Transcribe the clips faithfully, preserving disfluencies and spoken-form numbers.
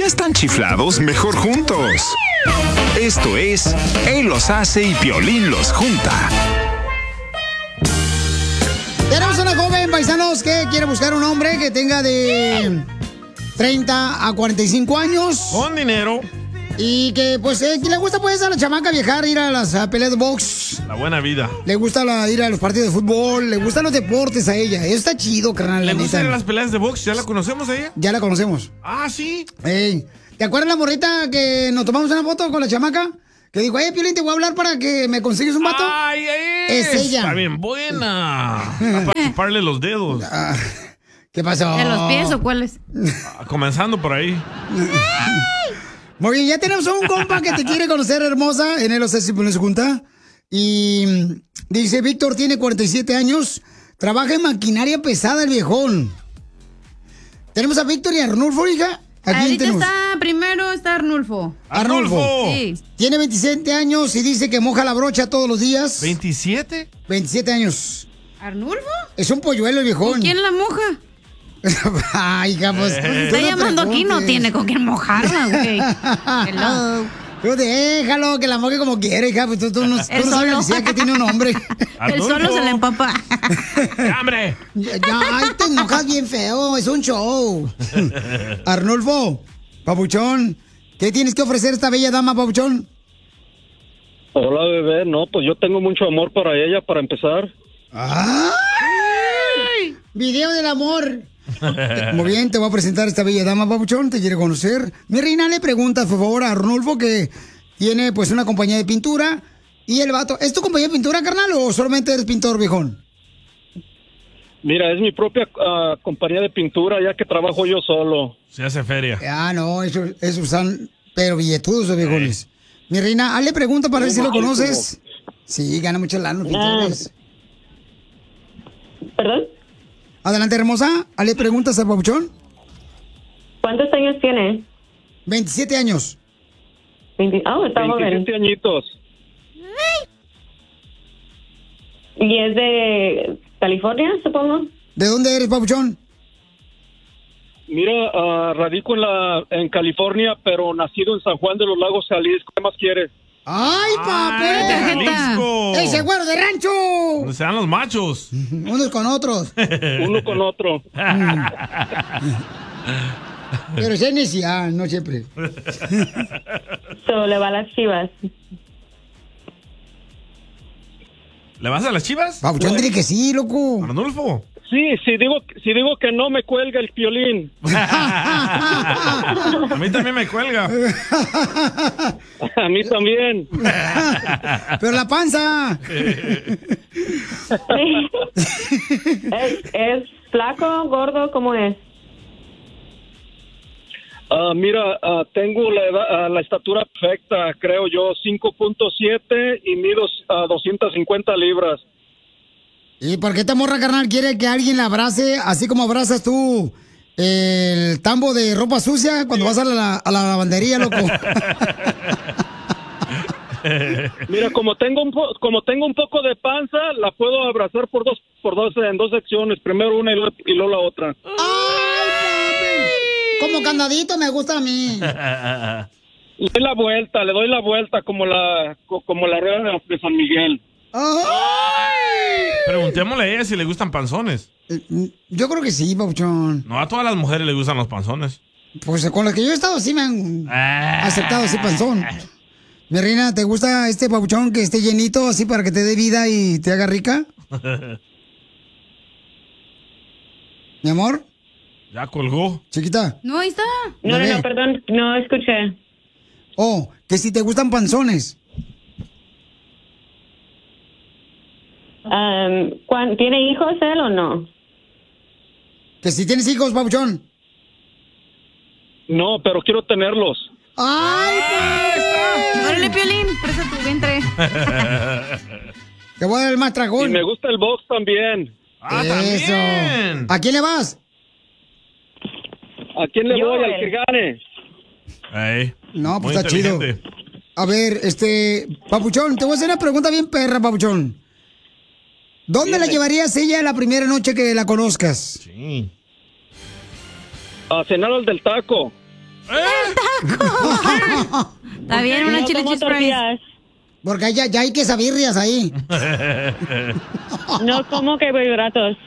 están chiflados, mejor juntos. Esto es Él los hace y Piolín los junta. Tenemos una joven, paisanos, que quiere buscar un hombre que tenga de treinta a cuarenta y cinco años. Con dinero. Y que, pues, eh, que le gusta, pues, a la chamaca viajar, ir a las a peleas de box. La buena vida. Le gusta la, ir a los partidos de fútbol, le gustan los deportes a ella. Eso está chido, carnal. ¿Le la gusta neta. ir a las peleas de box? ¿Ya la conocemos a ella? Ya la conocemos. Ah, sí. Ey, ¿te acuerdas la morrita que nos tomamos una foto con la chamaca? Que dijo, eh, Piolín, te voy a hablar para que me consigues un vato. Ay, ay, es ella. Está bien buena. Está para chuparle los dedos. Ah, ¿qué pasó? ¿En los pies o cuáles? Ah, comenzando por ahí. Muy bien, ya tenemos a un compa que te quiere conocer, hermosa, en el O C S se junta. Y mm, dice, Víctor tiene cuarenta y siete años, trabaja en maquinaria pesada el viejón. Tenemos a Víctor y a Arnulfo, hija. Aquí Ahorita tenemos. está, primero está Arnulfo. Arnulfo. Sí. Tiene veintisiete años y dice que moja la brocha todos los días. ¿veintisiete? veintisiete años. ¿Arnulfo? Es un polluelo el viejón. ¿Con quién la moja? Ay, hija, pues. Eh. Está llamando aquí, no tiene con quién mojarla, güey. Hello. Tú déjalo, que la moje como quiere, hija. Pues tú, tú no, tú El no sabes solo. ni siquiera que tiene un hombre. El solo se le empapa. ¡Hambre! Ya, ya, ay, te enojas bien feo, es un show. Arnulfo, papuchón, ¿qué tienes que ofrecer a esta bella dama, papuchón? Hola, bebé. No, pues yo tengo mucho amor para ella, para empezar. ¡Ay! Video del amor. Muy bien, te voy a presentar a esta bella dama, papuchón, te quiere conocer. Mi reina le pregunta, por favor, a Arnulfo, que tiene pues una compañía de pintura. Y el vato, ¿es tu compañía de pintura, carnal, o solamente eres pintor, viejón? Mira, es mi propia uh, compañía de pintura, ya que trabajo yo solo. Se hace feria. Ah, no, eso, eso están, pero billetudos esos viejones. Mi reina, hazle pregunta para ver si lo conoces. Sí, gana mucho lana los pintores. ¿Perdón? Adelante, hermosa. Hazle preguntas al papuchón. ¿Cuántos años tiene? veintisiete años. veinte Ah, oh, está joven. veintisiete añitos. ¿Y es de California, supongo? ¿De dónde eres, papuchón? Mira, uh, radico en la en California, pero nacido en San Juan de los Lagos, Jalisco. ¿Qué más quieres? ¡Ay, papi! Jalisco! ¡Ese güero de rancho! Donde se dan los machos. Unos con otros. Uno con otro. Pero es necesidad, no siempre. So, le va a las Chivas. ¿Le vas a las Chivas? Papuchón, dile que sí, loco. Arnulfo. Sí, si digo, si digo que no, me cuelga el Piolín. A mí también me cuelga. A mí también. Pero la panza. ¿Es, ¿Es flaco, gordo? ¿Cómo es? Uh, mira, uh, tengo la, edad, uh, la estatura perfecta, creo yo, cinco punto siete y mido uh, doscientas cincuenta libras. ¿Y por qué esta morra, carnal, quiere que alguien la abrace así como abrazas tú el tambo de ropa sucia cuando vas a la, a la lavandería, loco? Mira, como tengo un po- como tengo un poco de panza, la puedo abrazar por dos por dos en dos secciones, primero una y, lo- y luego la otra. ¡Ay, papi! Como candadito me gusta a mí. Le doy la vuelta, le doy la vuelta como la co- como la rueda de, de San Miguel. ¡Ay! Preguntémosle a ella si le gustan panzones. Yo creo que sí, papuchón. No, a todas las mujeres le gustan los panzones. Pues con las que yo he estado sí me han aceptado así panzón. Mi reina, ¿te gusta este papuchón que esté llenito así para que te dé vida y te haga rica? Mi amor. Ya colgó. Chiquita. No, ahí está. No, no, no, perdón, no escuché. Oh, que si te gustan panzones. Um, ¿cuán- ¿Tiene hijos él o no? Que si tienes hijos, papuchón. No, pero quiero tenerlos. ¡Ay, Órale, Piolín, presta tu vientre. Te voy a dar el más Y tragón. me gusta el box también. Ah, Eso. también. ¿A quién le vas? ¿A quién le Yo, voy? Al él. que gane. Ey, No, pues muy está chido. inteligente. A ver, este, papuchón, te voy a hacer una pregunta bien perra, papuchón. ¿Dónde la llevarías ella la primera noche que la conozcas? Sí. A cenar al del taco. ¡El taco! Está bien, una No chile como cheese fries. tortillas. Porque ya, ya hay quesabirrias ahí. No como carbohidratos.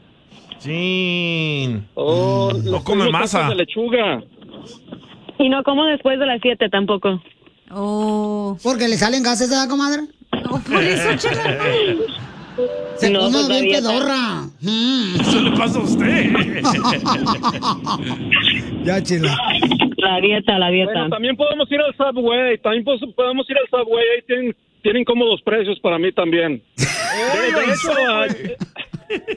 Sí. Oh, No los come tacos masa. de lechuga. Y no como después de las siete tampoco. Oh. Porque le salen gases de la comadre. No, por eso, chela, no. Se No, pone pues, la bien dieta. pedorra. Mm. Eso le pasa a usted. Ya, chela. La dieta, la dieta. Bueno, también podemos ir al Subway. También pos- podemos ir al Subway. Ahí tienen, tienen cómodos precios para mí también. De, de hecho,